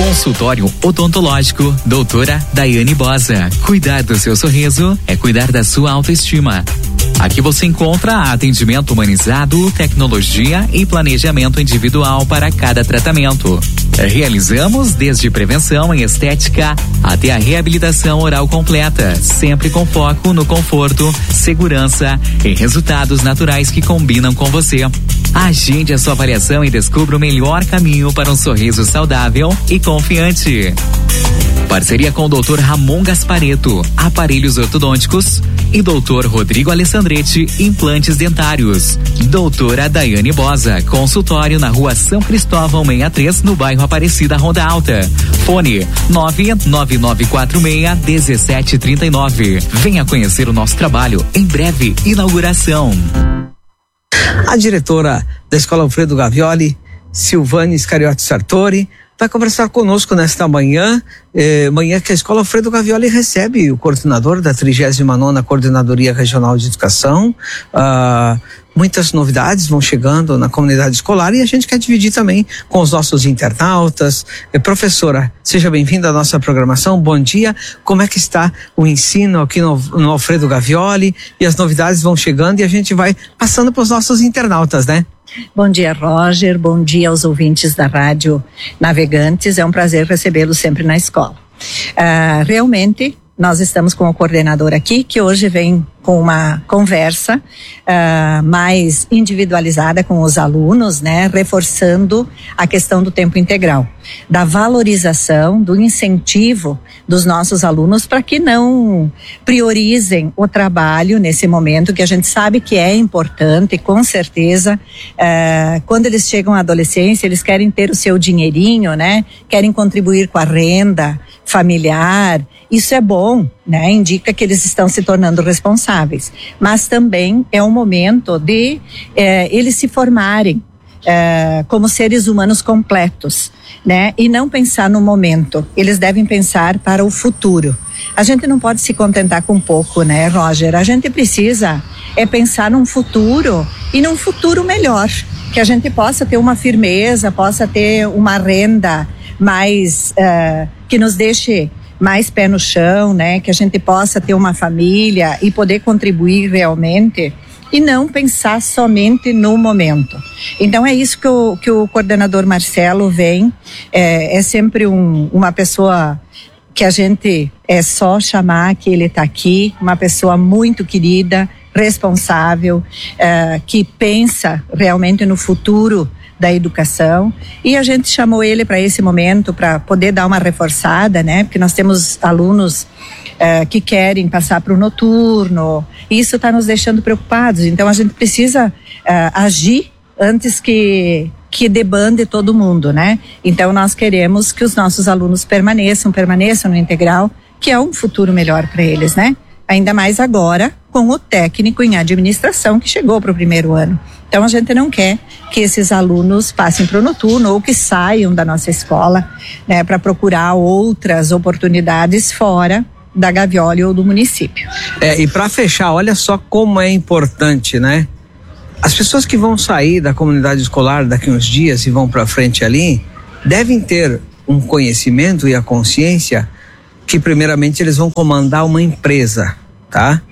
Consultório Odontológico, doutora Daiane Bosa. Cuidar do seu sorriso é cuidar da sua autoestima. Aqui você encontra atendimento humanizado, tecnologia e planejamento individual para cada tratamento. Realizamos desde prevenção em estética até a reabilitação oral completa, sempre com foco no conforto, segurança e resultados naturais que combinam com você. Agende a sua avaliação e descubra o melhor caminho para um sorriso saudável e confiante. Parceria com o Dr. Ramon Gaspareto, aparelhos ortodônticos, e Dr. Rodrigo Alessandretti, implantes dentários. Doutora Daiane Bosa, consultório na Rua São Cristóvão 63, no bairro Aparecida, Ronda Alta. Fone 99946-1739. Venha conhecer o nosso trabalho. Em breve, inauguração. A diretora da Escola Alfredo Gavioli, Silvane Iscariote Sartori, vai conversar conosco nesta manhã, manhã que a Escola Alfredo Gavioli recebe o coordenador da 39ª Coordenadoria Regional de Educação. Muitas novidades vão chegando na comunidade escolar e a gente quer dividir também com os nossos internautas. Professora, seja bem-vinda à nossa programação. Bom dia. Como é que está o ensino aqui no Alfredo Gavioli? E as novidades vão chegando e a gente vai passando para os nossos internautas, né? Bom dia, Roger. Bom dia aos ouvintes da Rádio Navegantes. É um prazer recebê-los sempre na escola. Realmente, nós estamos com o coordenador aqui, que hoje vem com uma conversa mais individualizada com os alunos, né? Reforçando a questão do tempo integral, da valorização, do incentivo dos nossos alunos para que não priorizem o trabalho nesse momento, que a gente sabe que é importante, com certeza. Quando eles chegam à adolescência, eles querem ter o seu dinheirinho, né? Querem contribuir com a renda familiar. Isso é bom, né? Indica que eles estão se tornando responsáveis. Mas também é um momento de eles se formarem como seres humanos completos, né? E não pensar no momento. Eles devem pensar para o futuro. A gente não pode se contentar com pouco, né, Roger? A gente precisa pensar num futuro e num futuro melhor. Que a gente possa ter uma firmeza, possa ter uma renda mais que nos deixe mais pé no chão, né? Que a gente possa ter uma família e poder contribuir realmente e não pensar somente no momento. Então é isso que o coordenador Marcelo vem, é sempre uma pessoa que a gente é só chamar que ele está aqui, uma pessoa muito querida, responsável, que pensa realmente no futuro da educação, e a gente chamou ele para esse momento para poder dar uma reforçada, né? Porque nós temos alunos que querem passar para o noturno, e isso está nos deixando preocupados. Então a gente precisa agir antes que debande todo mundo, né? Então nós queremos que os nossos alunos permaneçam no integral, que é um futuro melhor para eles, né? Ainda mais agora com o técnico em administração que chegou para o primeiro ano. Então a gente não quer que esses alunos passem para o noturno ou que saiam da nossa escola, né, para procurar outras oportunidades fora da Gavioli ou do município. E para fechar, olha só como é importante, né? As pessoas que vão sair da comunidade escolar daqui uns dias e vão para frente ali, devem ter um conhecimento e a consciência que primeiramente eles vão comandar uma empresa, tá?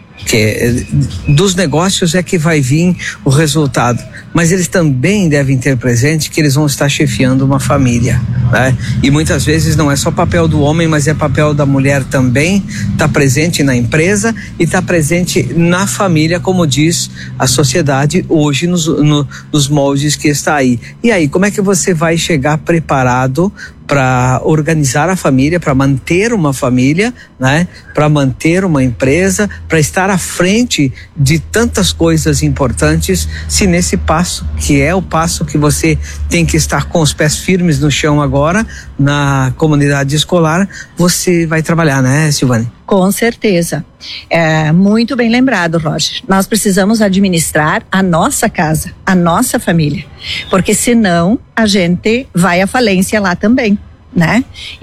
Que dos negócios é que vai vir o resultado, mas eles também devem ter presente que eles vão estar chefiando uma família, né? E muitas vezes não é só papel do homem, mas é papel da mulher também, tá presente na empresa e tá presente na família, como diz a sociedade hoje nos moldes que está aí. E aí, como é que você vai chegar preparado para organizar a família, para manter uma família, né? Para manter uma empresa, para estar à frente de tantas coisas importantes, se nesse passo, que é o passo que você tem que estar com os pés firmes no chão agora, na comunidade escolar, você vai trabalhar, né, Silvane? Com certeza. Muito bem lembrado, Roger. Nós precisamos administrar a nossa casa, a nossa família, porque senão a gente vai à falência lá também, né?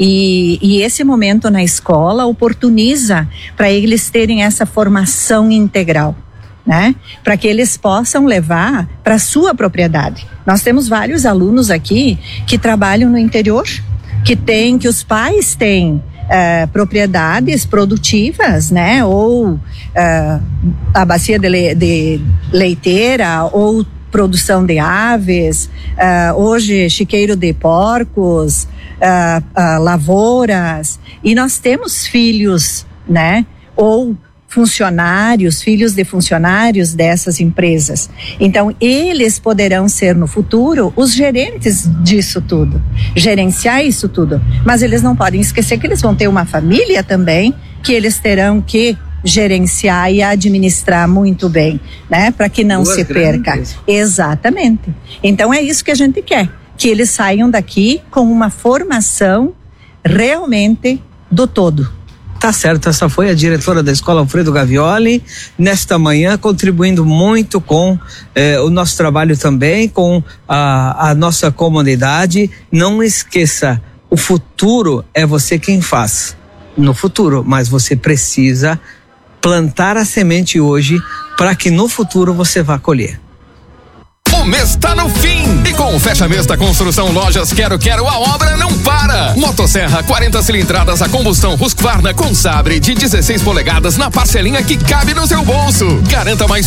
E esse momento na escola oportuniza para eles terem essa formação integral, né? Para que eles possam levar para sua propriedade. Nós temos vários alunos aqui que trabalham no interior, que os pais têm propriedades produtivas, né? Ou a bacia de leiteira, ou produção de aves, hoje chiqueiro de porcos, lavouras, e nós temos filhos, né? Ou funcionários, filhos de funcionários dessas empresas. Então, eles poderão ser no futuro os gerentes disso tudo, gerenciar isso tudo. Mas eles não podem esquecer que eles vão ter uma família também, que eles terão que gerenciar e administrar muito bem, né? Para que não se perca. Exatamente. Então, é isso que a gente quer, que eles saiam daqui com uma formação realmente do todo. Tá certo, essa foi a diretora da Escola Alfredo Gavioli, nesta manhã, contribuindo muito com o nosso trabalho também, com a nossa comunidade. Não esqueça, o futuro é você quem faz no futuro, mas você precisa plantar a semente hoje para que no futuro você vá colher. O mês tá no fim e com o fecha mês da Construção Lojas Quero a obra não para. Motosserra 40 cilindradas a combustão Husqvarna com sabre de 16 polegadas na parcelinha que cabe no seu bolso. Garanta mais